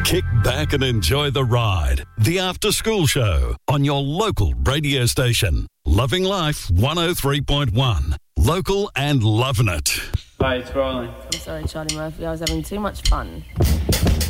Kick back and enjoy the ride. The After School Show on your local radio station. Loving Life 103.1. Local and loving it. Hi, it's Riley. I'm sorry, Charlie Murphy. I was having too much fun.